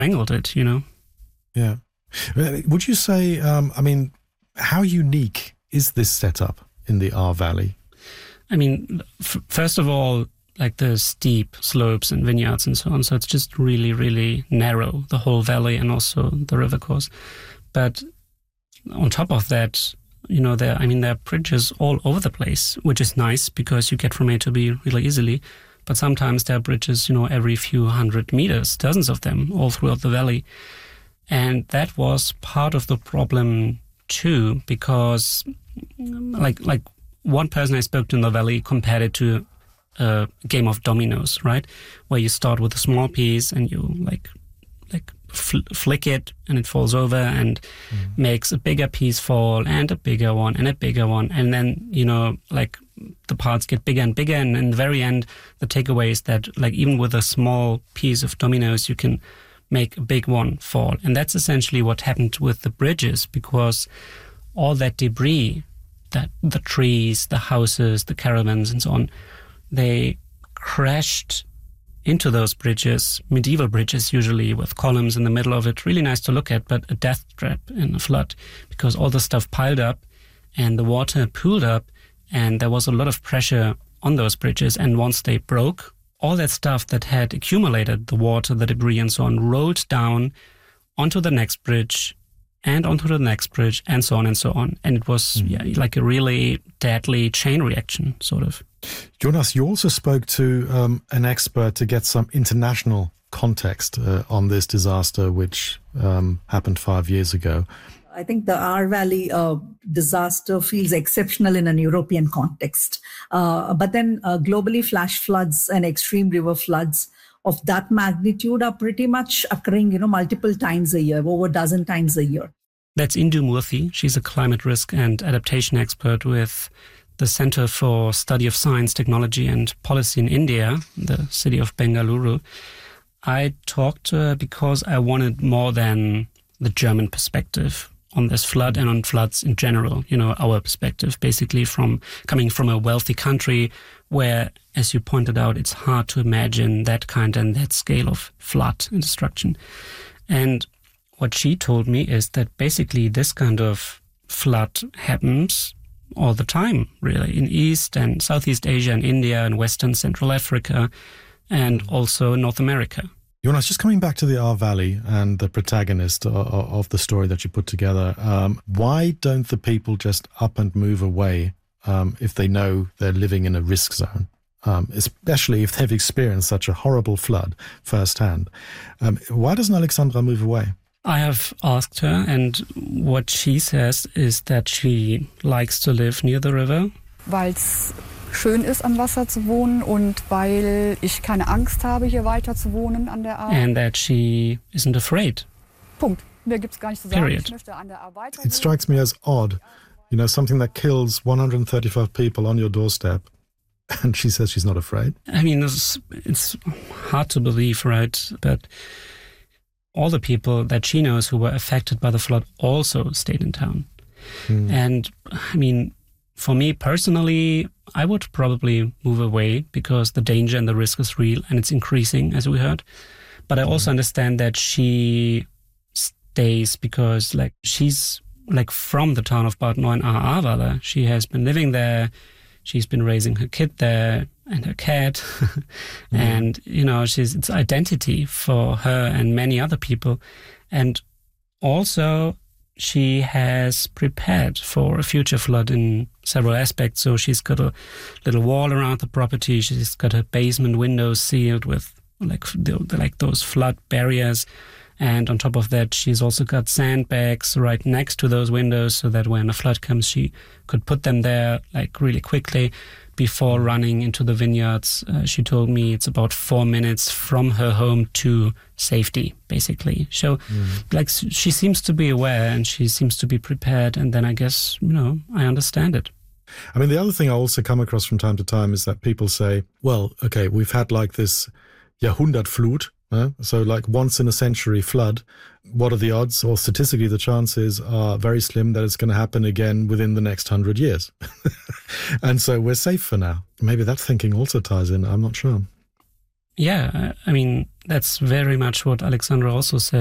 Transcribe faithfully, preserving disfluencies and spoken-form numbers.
angled it, you know. Yeah. Would you say, um, I mean, how unique is this setup in the Ahr Valley? I mean, f- first of all, like the steep slopes and vineyards and so on. So it's just really, really narrow, the whole valley and also the river course. But on top of that, you know, there, I mean, there are bridges all over the place, which is nice because you get from A to B really easily. But sometimes there are bridges, you know, every few hundred meters, dozens of them all throughout the valley. And that was part of the problem too, because like like one person I spoke to in the valley compared it to a game of dominoes, right? Where you start with a small piece and you like like fl- flick it and it falls over and mm. makes a bigger piece fall and a bigger one and a bigger one. And then, you know, like the parts get bigger and bigger. And in the very end, the takeaway is that like even with a small piece of dominoes, you can make a big one fall. And that's essentially what happened with the bridges, because all that debris, that the trees, the houses, the caravans and so on, they crashed into those bridges, medieval bridges usually with columns in the middle of it. Really nice to look at, but a death trap in a flood because all the stuff piled up and the water pooled up and there was a lot of pressure on those bridges. And once they broke, all that stuff that had accumulated, the water, the debris and so on, rolled down onto the next bridge and onto the next bridge and so on and so on. And it was mm. yeah, like a really deadly chain reaction, sort of. Jonas, you also spoke to um, an expert to get some international context uh, on this disaster, which um, happened five years ago. I think the Ahr Valley uh, disaster feels exceptional in an European context. Uh, but then uh, globally, flash floods and extreme river floods of that magnitude are pretty much occurring, you know, multiple times a year, over a dozen times a year. That's Indu Murthy. She's a climate risk and adaptation expert with the Center for Study of Science, Technology and Policy in India, the city of Bengaluru. I talked to her because I wanted more than the German perspective on this flood and on floods in general, you know, our perspective, basically from coming from a wealthy country where, as you pointed out, it's hard to imagine that kind and that scale of flood and destruction. And what she told me is that basically this kind of flood happens all the time, really, in East and Southeast Asia and India and Western Central Africa and also North America. Jonas, just coming back to the Ahr Valley and the protagonist of, of the story that you put together, um, why don't the people just up and move away um, if they know they're living in a risk zone, um, especially if they've experienced such a horrible flood firsthand? Um, why doesn't Alexandra move away? I have asked her, and what she says is that she likes to live near the river. Weil's schön ist, am Wasser zu wohnen und weil ich keine Angst habe, hier weiter zu wohnen an der Ahr. And that she isn't afraid. Punkt. Mehr gibt's gar nicht zu sagen. Period. Ich möchte an der Ahr weiter. It strikes me as odd, you know, something that kills one hundred thirty-five people on your doorstep. And she says she's not afraid. I mean, it's, it's hard to believe, right? But all the people that she knows who were affected by the flood also stayed in town. Hmm. And I mean, for me personally, I would probably move away because the danger and the risk is real and it's increasing, as we heard. But I also understand that she stays because like she's like from the town of Bad Neuenahr-Ahrweiler. She has been living there. She's been raising her kid there and her cat. mm. And, you know, she's it's identity for her and many other people. And also she has prepared for a future flood in several aspects. So she's got a little wall around the property. She's got her basement windows sealed with like the, like those flood barriers. And on top of that, she's also got sandbags right next to those windows so that when a flood comes, she could put them there like really quickly before running into the vineyards. Uh, she told me it's about four minutes from her home to safety, basically. So mm. like she seems to be aware and she seems to be prepared. And then I guess, you know, I understand it. I mean, the other thing I also come across from time to time is that people say, well, okay, we've had like this Jahrhundertflut, uh, so like once in a century flood. What are the odds, or statistically the chances are very slim that it's going to happen again within the next hundred years. And so we're safe for now. Maybe that thinking also ties in, I'm not sure. Yeah, I mean, that's very much what Alexandra also said.